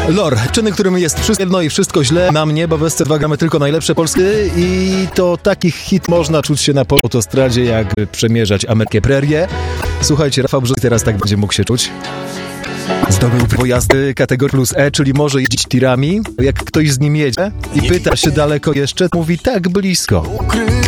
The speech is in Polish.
Lor, czyny, którym jest wszystko jedno i wszystko źle na mnie, bo w SC2 gramy tylko najlepsze polskie i to takich hit można czuć się na autostradzie, jak przemierzać amerykańskie prerie. Słuchajcie, Rafał Brzozowski teraz tak będzie mógł się czuć. Zdobył prawo jazdy kategorii plus E, czyli może jeździć tirami. Jak ktoś z nim jedzie i pyta się daleko jeszcze, mówi tak blisko.